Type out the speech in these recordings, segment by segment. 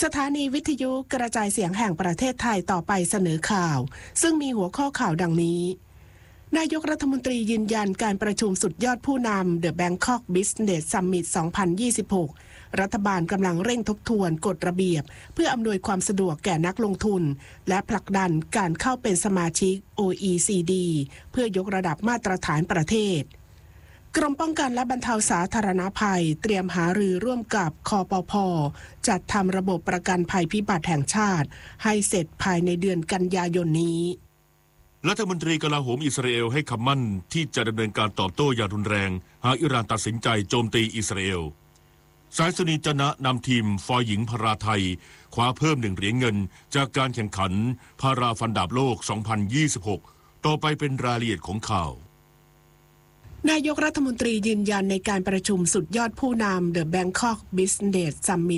สถานีวิทยุกระจายเสียงแห่งประเทศไทยต่อไปเสนอข่าวซึ่งมีหัวข้อข่าวดังนี้นายกรัฐมนตรียืนยันการประชุมสุดยอดผู้นำ The Bangkok Business Summit 2026 รัฐบาลกำลังเร่งทบทวนกฎระเบียบเพื่ออำนวยความสะดวกแก่นักลงทุนและผลักดันการเข้าเป็นสมาชิก OECD เพื่อยกระดับมาตรฐานประเทศกรมป้องกันและบรรเทาสาธารณภัยเตรียมหารือร่วมกับคปภ.จัดทำระบบประกันภัยพิบัติแห่งชาติให้เสร็จภายในเดือนกันยายนนี้รัฐมนตรีกลาโหมอิสราเอลให้คำมั่นที่จะดำเนินการตอบโต้อย่างรุนแรงหากอิหร่านตัดสินใจโจมตีอิสราเอลสายสุนีจนะนำทีมฟอยหญิงพาราไทยคว้าเพิ่ม1 เหรียญเงินจากการแข่งขันพาราฟันดาบโลก 2026 ต่อไปเป็นรายละเอียดของข่าวนายกรัฐมนตรียืนยันในการประชุมสุดยอดผู้นำ The Bangkok Business Summit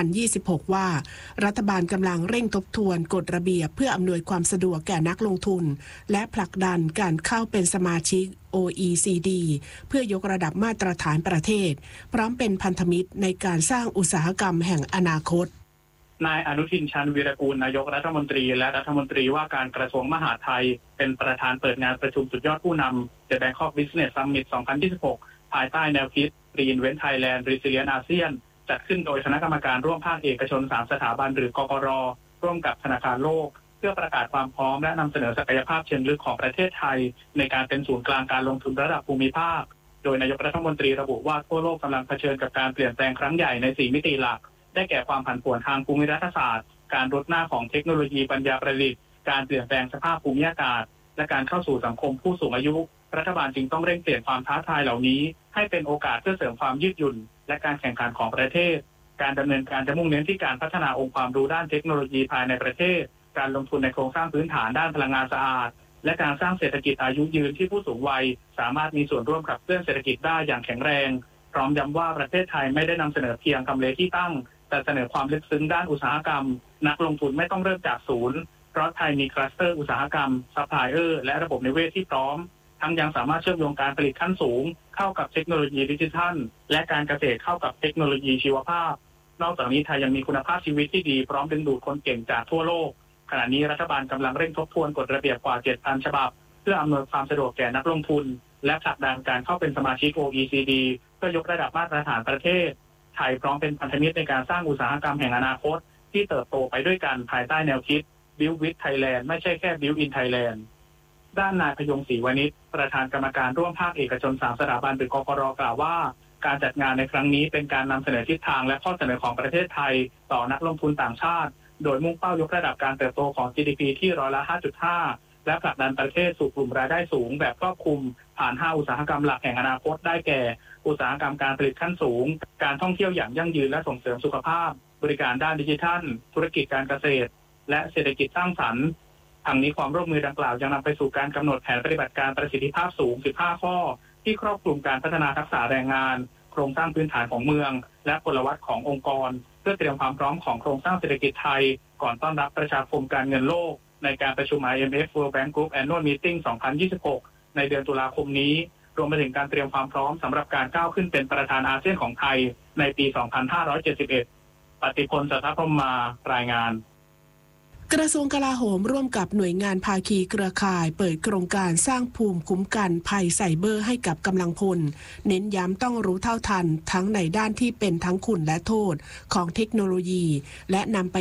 2026 ว่ารัฐบาลกำลังเร่งทบทวนกฎระเบียบเพื่ออำนวยความสะดวกแก่นักลงทุนและผลักดันการเข้าเป็นสมาชิก OECD เพื่อยกระดับมาตรฐานประเทศพร้อมเป็นพันธมิตรในการสร้างอุตสาหกรรมแห่งอนาคตนายอนุทินชาญวีรกูลนายกรัฐมนตรีและรัฐมนตรีว่าการกระทรวงมหาดไทยเป็นประธานเปิดงานประชุมสุดยอดผู้นำ The Bangkok Business Summit 2026 ภายใต้แนวคิด Reinvent Thailand Resilient ASEAN จัดขึ้นโดยคณะกรรมการร่วมภาคเอกชน3 สถาบันหรือกกร.ร่วมกับธนาคารโลกเพื่อประกาศความพร้อมและนำเสนอศักยภาพเชิงลึกของประเทศไทยในการเป็นศูนย์กลางการลงทุนระดับภูมิภาคโดยนายกรัฐมนตรีระบุว่าทั่วโลกกำลังเผชิญกับการเปลี่ยนแปลงครั้งใหญ่ใน4 มิติหลักได้แก่ความผันผวนทางภูมิรัฐศาสตร์การรุดหน้าของเทคโนโลยีปัญญาประดิษฐ์การเปลี่ยนแปลงสภาพภูมิอากาศและการเข้าสู่สังคมผู้สูงอายุรัฐบาลจึงต้องเร่งเปลี่ยนความท้าทายเหล่านี้ให้เป็นโอกาสเพื่อเสริมความยืดหยุ่นและการแข่งขันของประเทศการดำเนินการจะมุ่งเน้นที่การพัฒนาองค์ความรู้ด้านเทคโนโลยีภายในประเทศการลงทุนในโครงสร้างพื้นฐานด้านพลังงานสะอาดและการสร้างเศรษฐกิจอายุยืนที่ผู้สูงวัยสามารถมีส่วนร่วมขับเคลื่อนเศรษฐกิจได้อย่างแข็งแรงพร้อมย้ำว่าประเทศไทยไม่ได้นำเสนอเพียงทำเลที่ตั้งแต่เสนอความลึกซึ้งด้านอุตสาหกรรมนักลงทุนไม่ต้องเริ่มจากศูนย์เพราะไทยมีคลัสเตอร์อุตสาหกรรมซัพพลายเออร์และระบบนิเวศที่พร้อมทั้งยังสามารถเชื่อมโยงการผลิตขั้นสูงเข้ากับเทคโนโลยีดิจิทัลและการเกษตรเข้ากับเทคโนโลยีชีวภาพนอกจากนี้ไทยยังมีคุณภาพชีวิตที่ดีพร้อมดึงดูดคนเก่งจากทั่วโลกขณะนี้รัฐบาลกำลังเร่งทบทวนกฎระเบียบกว่า 7,000 ฉบับเพื่ออำนวยความสะดวกแก่นักลงทุนและผลักดันการเข้าเป็นสมาชิก OECD เพื่อยกระดับมาตรฐานประเทศไทยพร้อมเป็นพันธมิตรในการสร้างอุตสาหกรรมแห่งอนาคตที่เติบโตไปด้วยกันภายใต้แนวคิด Build with Thailand ไม่ใช่แค่ Build in Thailand ด้านนายพยงศรีวณิชประธานกรรมการร่วมภาคเอกชน3 สถาบันหรือกกร.กล่าวว่าการจัดงานในครั้งนี้เป็นการนำเสนอทิศทางและข้อเสนอของประเทศไทยต่อนักลงทุนต่างชาติโดยมุ่งเป้ายกระดับการเติบโตของ GDP ที่5.5%และผลักดันประเทศสู่กลุ่มรายได้สูงแบบครอบคลุมผ่าน5 อุตสาหกรรมหลักแห่งอนาคตได้แก่อุตสาหกรรมการผลิตขั้นสูงการท่องเที่ยวอย่างยั่งยืนและส่งเสริมสุขภาพบริการด้านดิจิทัลธุรกิจการเกษตรและเศรษฐกิจสร้างสรรค์ทั้งนี้ความร่วมมือดังกล่าวยังนำไปสู่การกำหนดแผนปฏิบัติการประสิทธิภาพสูง15 ข้อที่ครอบคลุมการพัฒนาทักษะแรงงานโครงสร้างพื้นฐานของเมืองและพลวัตขององค์กรเพื่อเตรียมความพร้อมของโครงสร้างเศรษฐกิจไทยก่อนต้อนรับประชาคมการเงินโลกในการประชุม IMF World Bank Group Annual Meeting 2026 ในเดือนตุลาคมนี้รวมไปถึงการเตรียมความพร้อมสำหรับการก้าวขึ้นเป็นประธานอาเซียนของไทยในปี 2571 ปฏิพล สัทธพรหมารายงานกระทรวงกลาโหมร่วมกับหน่วยงานภาคีเครือข่ายเปิดโครงการสร้างภูมิคุ้มกันภัยไซเบอร์ให้กับกำลังพลเน้นย้ำต้องรู้เท่าทันทั้งในด้านที่เป็นทั้งคุณและโทษของเทคโนโลยีและนำไป